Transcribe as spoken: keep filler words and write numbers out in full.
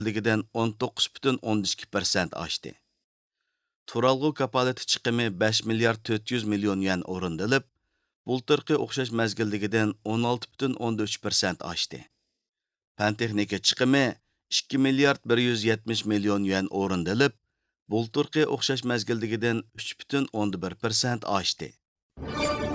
ligidan o'n to'qqiz butun o'n ikki persent oshdi. Turalg'u kapolati chiqimi besh milliard to'rt yuz million yuan o'rindilib, bultirqi o'xshash mazgilligidan o'n olti butun o'n uch persent oshdi. Pan texnika chiqimi ikki milliard bir yuz yetmish million yuan o'rindilib, bultirqi o'xshash mazgilligidan uch butun o'n bir persent oshdi.